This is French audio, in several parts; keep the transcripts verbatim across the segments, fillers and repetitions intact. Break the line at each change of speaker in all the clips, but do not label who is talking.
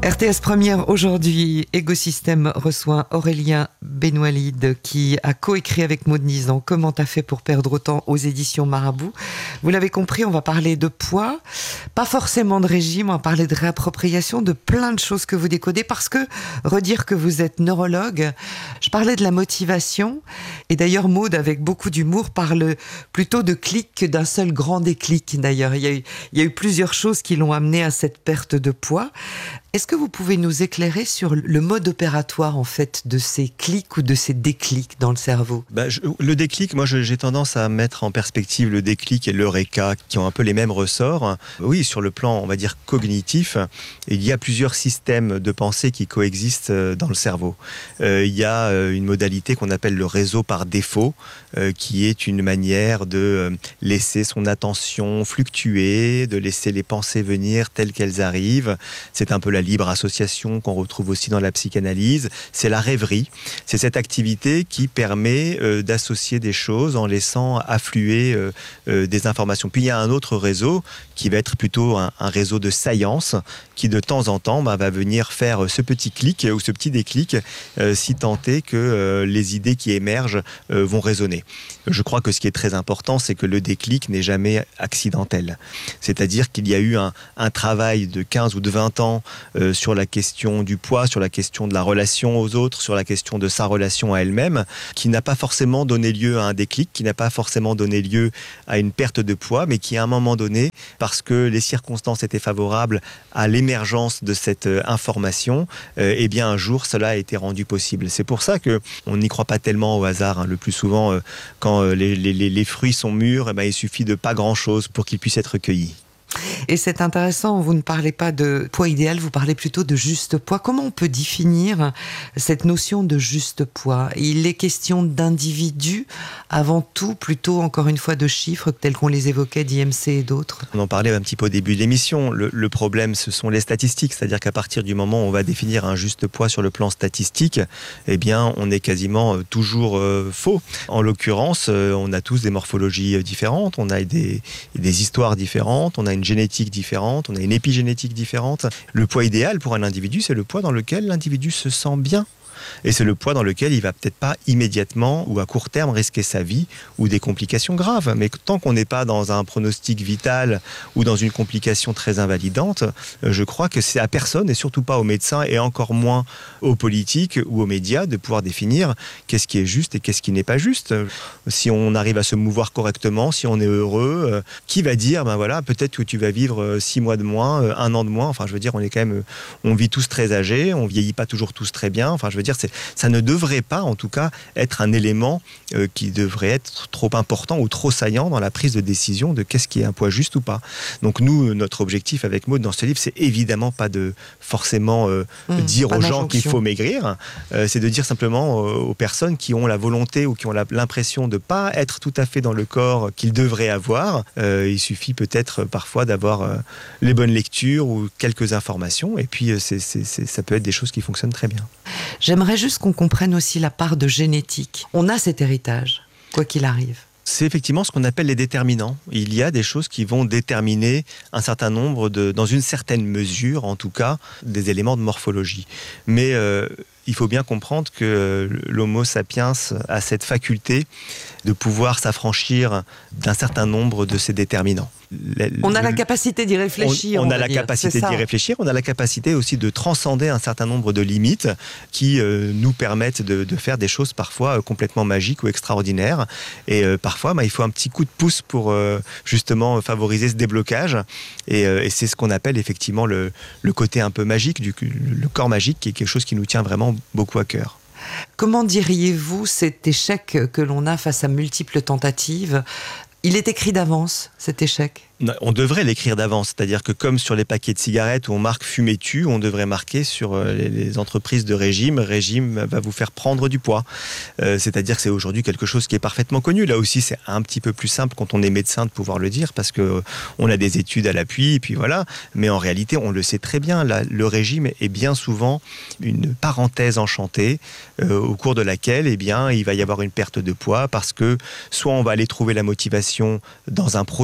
R T S Première, aujourd'hui, Égosystème reçoit Aurélien Benoîlide qui a coécrit avec Maud Nizan « Comment t'as fait pour perdre autant » aux éditions Marabout. Vous l'avez compris, on va parler de poids, pas forcément de régime, on va parler de réappropriation, de plein de choses que vous décodez, parce que redire que vous êtes neurologue, je parlais de la motivation, et d'ailleurs Maud, avec beaucoup d'humour, parle plutôt de clic que d'un seul grand déclic d'ailleurs. Il y a eu, il y a eu plusieurs choses qui l'ont amené à cette perte de poids. Est-ce que vous pouvez nous éclairer sur le mode opératoire en fait de ces clics ou de ces déclics dans le cerveau ?
bah, je, Le déclic, moi je, j'ai tendance à mettre en perspective le déclic et l'eureka qui ont un peu les mêmes ressorts. Oui, sur le plan, on va dire, cognitif, il y a plusieurs systèmes de pensée qui coexistent dans le cerveau. Euh, il y a une modalité qu'on appelle le réseau par défaut, euh, qui est une manière de laisser son attention fluctuer, de laisser les pensées venir telles qu'elles arrivent. C'est un peu la libre association qu'on retrouve aussi dans la psychanalyse. C'est la rêverie. C'est cette activité qui permet euh, d'associer des choses en laissant affluer euh, euh, des informations. Puis il y a un autre réseau qui va être plutôt un, un réseau de science qui de temps en temps bah, va venir faire ce petit clic ou ce petit déclic euh, si tant est que euh, les idées qui émergent euh, vont résonner. Je crois que ce qui est très important, c'est que le déclic n'est jamais accidentel. C'est-à-dire qu'il y a eu un, un travail de quinze ou de vingt ans euh, sur la question du poids, sur la question de la relation aux autres, sur la question de sa relation à elle-même, qui n'a pas forcément donné lieu à un déclic, qui n'a pas forcément donné lieu à une perte de poids, mais qui à un moment donné, parce que les circonstances étaient favorables à l'émergence de cette euh, information, euh, eh bien un jour cela a été rendu possible. C'est pour ça qu'on n'y croit pas tellement au hasard. Hein. Le plus souvent, euh, quand euh, les, les, les fruits sont mûrs, eh ben, il suffit de pas grand-chose pour qu'ils puissent être cueillis.
Et c'est intéressant, vous ne parlez pas de poids idéal, vous parlez plutôt de juste poids. Comment on peut définir cette notion de juste poids ? Il est question d'individus avant tout, plutôt encore une fois de chiffres tels qu'on les évoquait d'I M C et d'autres.
On en parlait un petit peu au début de l'émission. Le, le problème, ce sont les statistiques. C'est-à-dire qu'à partir du moment où on va définir un juste poids sur le plan statistique, eh bien, on est quasiment toujours euh, faux. En l'occurrence, euh, on a tous des morphologies différentes, on a des, des histoires différentes, on a une génétique différente, on a une épigénétique différente. Le poids idéal pour un individu, c'est le poids dans lequel l'individu se sent bien. Et c'est le poids dans lequel il va peut-être pas immédiatement ou à court terme risquer sa vie ou des complications graves. Mais tant qu'on n'est pas dans un pronostic vital ou dans une complication très invalidante, je crois que c'est à personne et surtout pas aux médecins et encore moins aux politiques ou aux médias de pouvoir définir qu'est-ce qui est juste et qu'est-ce qui n'est pas juste. Si on arrive à se mouvoir correctement, si on est heureux, qui va dire ben voilà, peut-être que tu vas vivre six mois de moins, un an de moins. Enfin, je veux dire, on est quand même, on vit tous très âgés, on vieillit pas toujours tous très bien. Enfin, je veux dire, c'est, ça ne devrait pas, en tout cas, être un élément euh, qui devrait être trop important ou trop saillant dans la prise de décision de qu'est-ce qui est un poids juste ou pas. Donc nous, notre objectif avec Maud dans ce livre, c'est évidemment pas de forcément euh, mmh, dire aux gens qu'il faut maigrir, euh, c'est de dire simplement euh, aux personnes qui ont la volonté ou qui ont la, l'impression de pas être tout à fait dans le corps qu'ils devraient avoir. Euh, il suffit peut-être parfois d'avoir euh, les bonnes lectures ou quelques informations, et puis euh, c'est, c'est, c'est, ça peut être des choses qui fonctionnent très bien.
J'aimerais juste qu'on comprenne aussi la part de génétique. On a cet héritage, quoi qu'il arrive.
C'est effectivement ce qu'on appelle les déterminants. Il y a des choses qui vont déterminer un certain nombre, de, dans une certaine mesure en tout cas, des éléments de morphologie. Mais euh, il faut bien comprendre que l'homo sapiens a cette faculté de pouvoir s'affranchir d'un certain nombre de ces déterminants.
On a la capacité d'y réfléchir.
On, on, on a la
dire.
capacité d'y réfléchir, on a la capacité aussi de transcender un certain nombre de limites qui euh, nous permettent de, de faire des choses parfois euh, complètement magiques ou extraordinaires. Et euh, parfois, bah, il faut un petit coup de pouce pour euh, justement favoriser ce déblocage. Et, euh, et c'est ce qu'on appelle effectivement le, le côté un peu magique, du, le corps magique, qui est quelque chose qui nous tient vraiment beaucoup à cœur.
Comment diriez-vous cet échec que l'on a face à multiples tentatives ? Il est écrit d'avance, cet échec ?
On devrait l'écrire d'avance, c'est-à-dire que comme sur les paquets de cigarettes où on marque fumée tue, on devrait marquer sur les entreprises de régime, régime va vous faire prendre du poids. Euh, c'est-à-dire que c'est aujourd'hui quelque chose qui est parfaitement connu. Là aussi, c'est un petit peu plus simple quand on est médecin de pouvoir le dire parce que on a des études à l'appui, et puis voilà. Mais en réalité, on le sait très bien. Là, le régime est bien souvent une parenthèse enchantée euh, au cours de laquelle, eh bien, il va y avoir une perte de poids parce que soit on va aller trouver la motivation dans un produit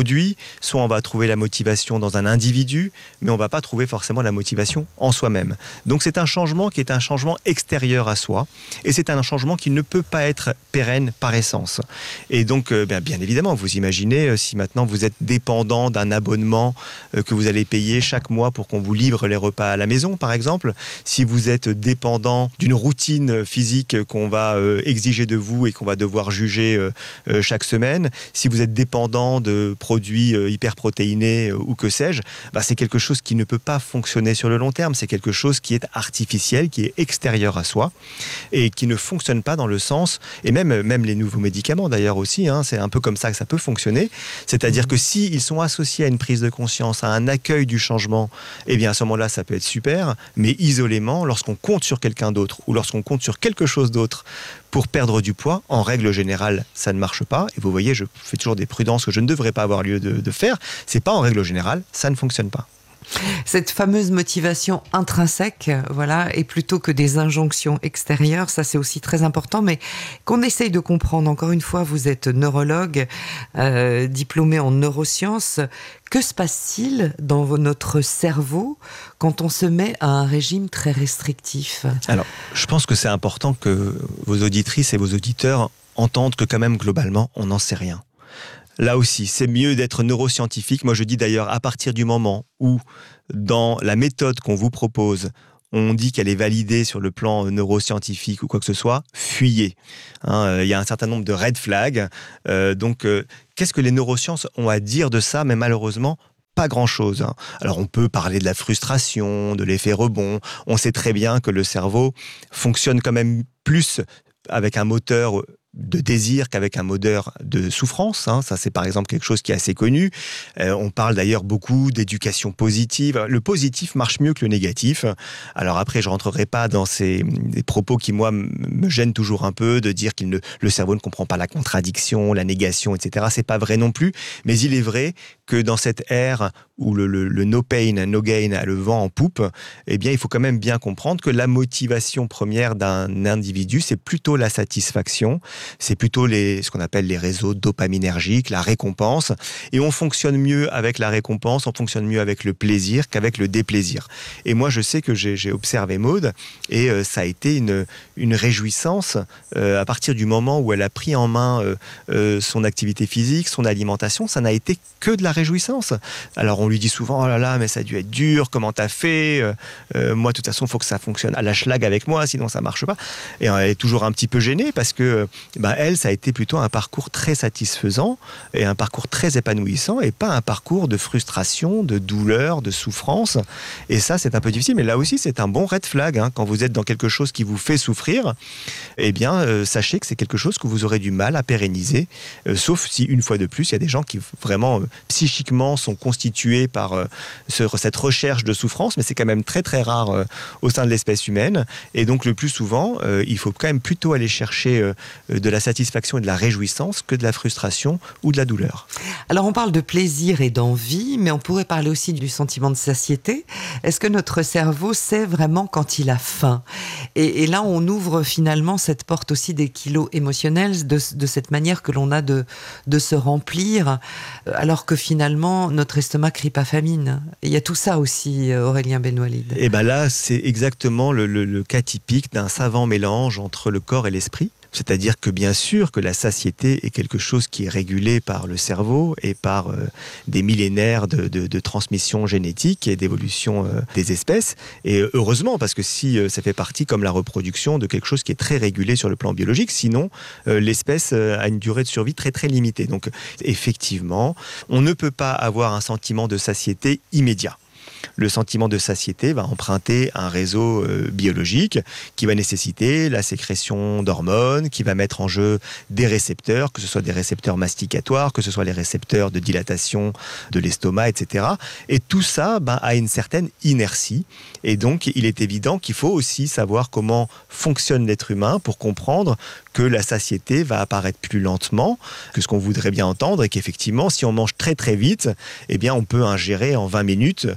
produit, soit on va trouver la motivation dans un individu, mais on ne va pas trouver forcément la motivation en soi-même. Donc c'est un changement qui est un changement extérieur à soi, et c'est un changement qui ne peut pas être pérenne par essence. Et donc, euh, bien, bien évidemment, vous imaginez, euh, si maintenant vous êtes dépendant d'un abonnement euh, que vous allez payer chaque mois pour qu'on vous livre les repas à la maison, par exemple, si vous êtes dépendant d'une routine physique qu'on va euh, exiger de vous et qu'on va devoir juger euh, euh, chaque semaine, si vous êtes dépendant de produits euh, hyperprotéinés euh, ou que sais-je, bah, c'est quelque chose qui ne peut pas fonctionner sur le long terme. C'est quelque chose qui est artificiel, qui est extérieur à soi et qui ne fonctionne pas dans le sens, et même, même les nouveaux médicaments d'ailleurs aussi, hein, c'est un peu comme ça que ça peut fonctionner. C'est-à-dire que s'ils sont associés à une prise de conscience, à un accueil du changement, eh bien à ce moment-là, ça peut être super, mais isolément, lorsqu'on compte sur quelqu'un d'autre ou lorsqu'on compte sur quelque chose d'autre pour perdre du poids, en règle générale, ça ne marche pas. Et vous voyez, je fais toujours des prudences que je ne devrais pas avoir lieu de, de faire. C'est pas en règle générale, ça ne fonctionne pas.
Cette fameuse motivation intrinsèque, voilà, et plutôt que des injonctions extérieures, ça c'est aussi très important, mais qu'on essaye de comprendre. Encore une fois, vous êtes neurologue, euh, diplômé en neurosciences. Que se passe-t-il dans notre cerveau quand on se met à un régime très restrictif ?
Alors, je pense que c'est important que vos auditrices et vos auditeurs entendent que quand même, globalement, on n'en sait rien. Là aussi, c'est mieux d'être neuroscientifique. Moi, je dis d'ailleurs, à partir du moment où, dans la méthode qu'on vous propose, on dit qu'elle est validée sur le plan neuroscientifique ou quoi que ce soit, fuyez. Hein, il y a un certain nombre de red flags. Euh, donc, euh, qu'est-ce que les neurosciences ont à dire de ça ? Mais malheureusement, pas grand-chose. Hein. Alors, on peut parler de la frustration, de l'effet rebond. On sait très bien que le cerveau fonctionne quand même plus avec un moteur de désir qu'avec un moteur de souffrance. Hein. Ça, c'est par exemple quelque chose qui est assez connu. Euh, on parle d'ailleurs beaucoup d'éducation positive. Le positif marche mieux que le négatif. Alors après, je ne rentrerai pas dans ces des propos qui, moi, me gênent toujours un peu, de dire que le cerveau ne comprend pas la contradiction, la négation, et cetera. C'est pas vrai non plus. Mais il est vrai que dans cette ère où le, le, le no pain, no gain a le vent en poupe, eh bien, il faut quand même bien comprendre que la motivation première d'un individu, c'est plutôt la satisfaction. C'est plutôt les, ce qu'on appelle les réseaux dopaminergiques, la récompense. Et on fonctionne mieux avec la récompense, on fonctionne mieux avec le plaisir qu'avec le déplaisir. Et moi, je sais que j'ai, j'ai observé Maude, et euh, ça a été une, une réjouissance euh, à partir du moment où elle a pris en main euh, euh, son activité physique, son alimentation. Ça n'a été que de la réjouissance. Alors, on lui dit souvent, oh là là, mais ça a dû être dur, comment t'as fait euh, euh, Moi, de toute façon, il faut que ça fonctionne à la schlag avec moi, sinon ça marche pas. Et elle est toujours un petit peu gênée parce que Ben elle, ça a été plutôt un parcours très satisfaisant et un parcours très épanouissant et pas un parcours de frustration, de douleur, de souffrance. Et ça, c'est un peu difficile. Mais là aussi, c'est un bon red flag. Hein. Quand vous êtes dans quelque chose qui vous fait souffrir, eh bien, euh, sachez que c'est quelque chose que vous aurez du mal à pérenniser. Euh, sauf si, une fois de plus, il y a des gens qui vraiment, euh, psychiquement, sont constitués par euh, ce, cette recherche de souffrance. Mais c'est quand même très, très rare euh, au sein de l'espèce humaine. Et donc, le plus souvent, euh, il faut quand même plutôt aller chercher euh, de la satisfaction et de la réjouissance que de la frustration ou de la douleur.
Alors on parle de plaisir et d'envie, mais on pourrait parler aussi du sentiment de satiété. Est-ce que notre cerveau sait vraiment quand il a faim ? et, et là, on ouvre finalement cette porte aussi des kilos émotionnels, de, de cette manière que l'on a de, de se remplir, alors que finalement, notre estomac crie pas famine. Et il y a tout ça aussi, Aurélien Benoualid.
Et bien là, c'est exactement le, le, le cas typique d'un savant mélange entre le corps et l'esprit. C'est-à-dire que bien sûr que la satiété est quelque chose qui est régulé par le cerveau et par euh, des millénaires de, de, de transmission génétique et d'évolution euh, des espèces. Et heureusement, parce que si euh, ça fait partie, comme la reproduction, de quelque chose qui est très régulé sur le plan biologique, sinon euh, l'espèce euh, a une durée de survie très très limitée. Donc effectivement, on ne peut pas avoir un sentiment de satiété immédiat. Le sentiment de satiété va emprunter un réseau euh, biologique qui va nécessiter la sécrétion d'hormones, qui va mettre en jeu des récepteurs, que ce soit des récepteurs masticatoires, que ce soit les récepteurs de dilatation de l'estomac, et cetera. Et tout ça ben, a une certaine inertie. Et donc, il est évident qu'il faut aussi savoir comment fonctionne l'être humain pour comprendre que la satiété va apparaître plus lentement que ce qu'on voudrait bien entendre et qu'effectivement, si on mange très très vite, eh bien, on peut ingérer en vingt minutes euh, les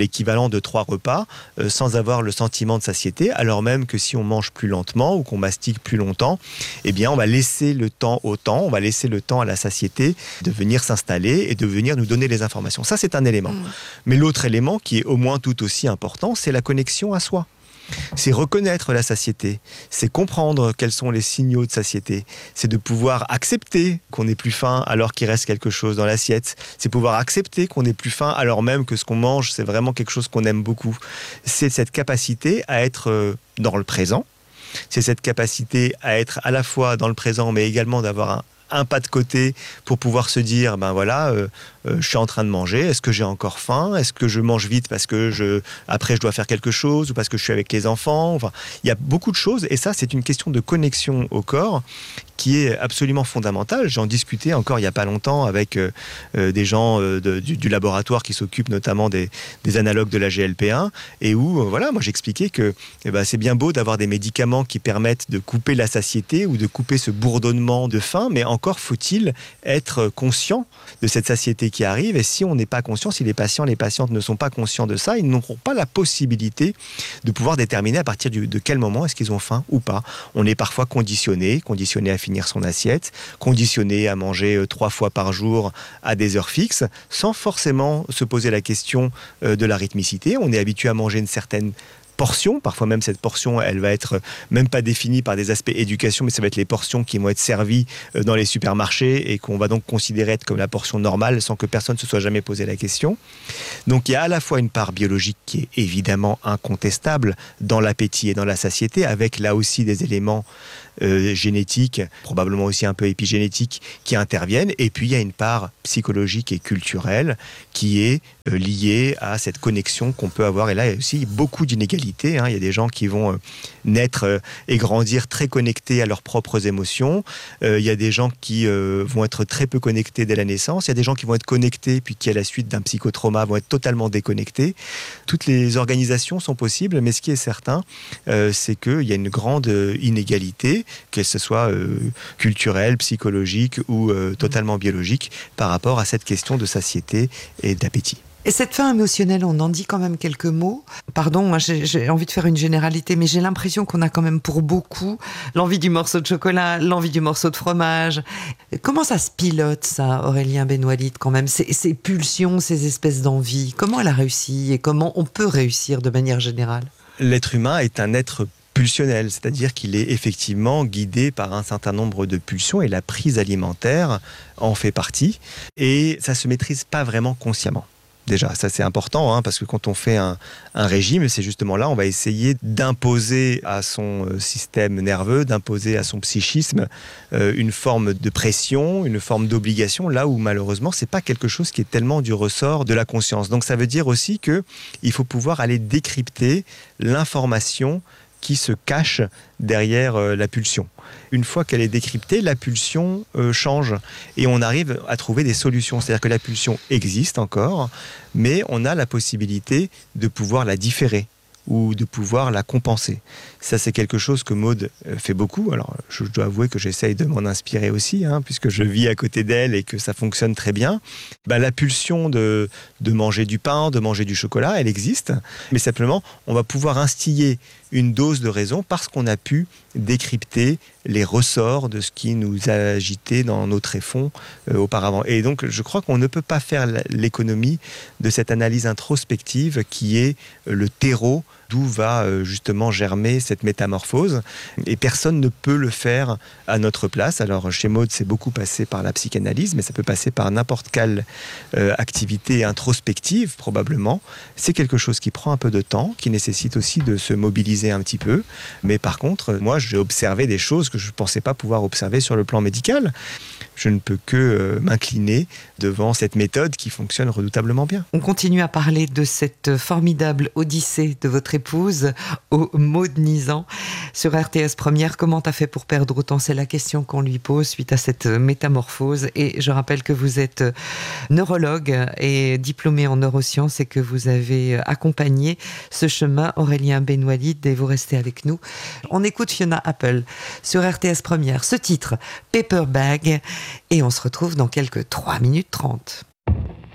l'équivalent de trois repas euh, sans avoir le sentiment de satiété, alors même que si on mange plus lentement ou qu'on mastique plus longtemps, eh bien on va laisser le temps au temps, on va laisser le temps à la satiété de venir s'installer et de venir nous donner les informations. Ça, c'est un élément. Mmh. Mais l'autre élément qui est au moins tout aussi important, c'est la connexion à soi. C'est reconnaître la satiété, c'est comprendre quels sont les signaux de satiété, c'est de pouvoir accepter qu'on n'ait plus faim alors qu'il reste quelque chose dans l'assiette, c'est pouvoir accepter qu'on n'ait plus faim alors même que ce qu'on mange, c'est vraiment quelque chose qu'on aime beaucoup. C'est cette capacité à être dans le présent, c'est cette capacité à être à la fois dans le présent mais également d'avoir un un pas de côté pour pouvoir se dire ben voilà euh, euh, je suis en train de manger, est-ce que j'ai encore faim, est-ce que je mange vite parce que je après je dois faire quelque chose ou parce que je suis avec les enfants, enfin il y a beaucoup de choses et ça c'est une question de connexion au corps qui est absolument fondamentale. J'en discutais encore il n'y a pas longtemps avec euh, euh, des gens euh, de, du, du laboratoire qui s'occupent notamment des, des analogues de la G L P un et où, euh, voilà, moi j'expliquais que eh ben, c'est bien beau d'avoir des médicaments qui permettent de couper la satiété ou de couper ce bourdonnement de faim, mais encore faut-il être conscient de cette satiété qui arrive et si on n'est pas conscient, si les patients, les patientes ne sont pas conscients de ça, ils n'auront pas la possibilité de pouvoir déterminer à partir du, de quel moment est-ce qu'ils ont faim ou pas. On est parfois conditionné, conditionné à finir son assiette, conditionné à manger euh, trois fois par jour à des heures fixes, sans forcément se poser la question euh, de la rythmicité. On est habitué à manger une certaine portion, parfois même cette portion, elle va être même pas définie par des aspects éducation, mais ça va être les portions qui vont être servies dans les supermarchés et qu'on va donc considérer être comme la portion normale sans que personne ne se soit jamais posé la question. Donc il y a à la fois une part biologique qui est évidemment incontestable dans l'appétit et dans la satiété, avec là aussi des éléments Euh, génétiques, probablement aussi un peu épigénétiques qui interviennent, et puis il y a une part psychologique et culturelle qui est euh, liée à cette connexion qu'on peut avoir, et là il y a aussi beaucoup d'inégalités, hein. Il y a des gens qui vont euh, naître euh, et grandir très connectés à leurs propres émotions, euh, il y a des gens qui euh, vont être très peu connectés dès la naissance, il y a des gens qui vont être connectés puis qui à la suite d'un psychotrauma vont être totalement déconnectés. Toutes les organisations sont possibles, mais ce qui est certain euh, c'est qu'il y a une grande inégalité, que ce soit euh, culturel, psychologique ou euh, totalement biologique, par rapport à cette question de satiété et d'appétit.
Et cette faim émotionnelle, on en dit quand même quelques mots. Pardon, hein, j'ai, j'ai envie de faire une généralité, mais j'ai l'impression qu'on a quand même pour beaucoup l'envie du morceau de chocolat, l'envie du morceau de fromage. Comment ça se pilote, ça, Aurélien Benoualid, quand même, ces, ces pulsions, ces espèces d'envies? Comment elle a réussi et comment on peut réussir de manière générale?
L'être humain est un être pulsionnel, c'est-à-dire qu'il est effectivement guidé par un certain nombre de pulsions et la prise alimentaire en fait partie et ça se maîtrise pas vraiment consciemment. Déjà, ça c'est important hein, parce que quand on fait un, un régime, c'est justement là on va essayer d'imposer à son système nerveux, d'imposer à son psychisme euh, une forme de pression, une forme d'obligation, là où malheureusement c'est pas quelque chose qui est tellement du ressort de la conscience. Donc ça veut dire aussi que il faut pouvoir aller décrypter l'information qui se cache derrière euh, la pulsion. Une fois qu'elle est décryptée, la pulsion euh, change et on arrive à trouver des solutions. C'est-à-dire que la pulsion existe encore, mais on a la possibilité de pouvoir la différer ou de pouvoir la compenser. Ça, c'est quelque chose que Maud fait beaucoup. Alors, je dois avouer que j'essaye de m'en inspirer aussi, hein, puisque je vis à côté d'elle et que ça fonctionne très bien. Bah, la pulsion de, de manger du pain, de manger du chocolat, elle existe. Mais simplement, on va pouvoir instiller une dose de raison parce qu'on a pu décrypter les ressorts de ce qui nous a agité dans nos tréfonds euh, auparavant. Et donc, je crois qu'on ne peut pas faire l'économie de cette analyse introspective qui est le terreau d'où va euh, justement germer cette métamorphose. Et personne ne peut le faire à notre place. Alors, chez Maud, c'est beaucoup passé par la psychanalyse, mais ça peut passer par n'importe quelle euh, activité introspective, probablement. C'est quelque chose qui prend un peu de temps, qui nécessite aussi de se mobiliser un petit peu. Mais par contre, moi, j'ai observé des choses que je ne pensais pas pouvoir observer sur le plan médical. Je ne peux que euh, m'incliner devant cette méthode qui fonctionne redoutablement bien.
On continue à parler de cette formidable odyssée de votre épouse au Maud Nizan sur R T S Première. Comment t'as fait pour perdre autant? C'est la question qu'on lui pose suite à cette métamorphose. Et je rappelle que vous êtes neurologue et diplômé en neurosciences et que vous avez accompagné ce chemin, Aurélien Benoualid, et vous restez avec nous. On écoute Fiona Apple sur R T S Première. Ce titre, Paper Bag. Et on se retrouve dans quelques trois minutes trente.